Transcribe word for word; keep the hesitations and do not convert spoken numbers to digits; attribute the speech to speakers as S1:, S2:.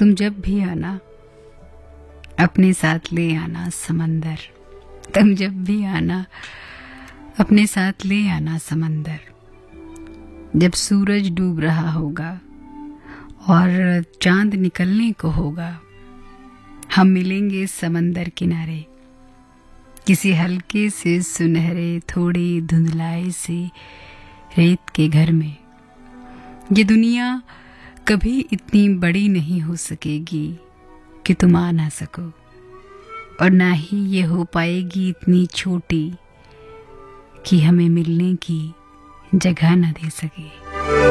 S1: तुम जब भी आना अपने साथ ले आना समंदर। तुम जब भी आना अपने साथ ले आना समंदर। जब सूरज डूब रहा होगा और चांद निकलने को होगा, हम मिलेंगे समंदर किनारे, किसी हल्के से सुनहरे थोड़े धुंधलाए से रेत के घर में। ये दुनिया कभी इतनी बड़ी नहीं हो सकेगी कि तुम आ ना सको, और ना ही ये हो पाएगी इतनी छोटी कि हमें मिलने की जगह न दे सके।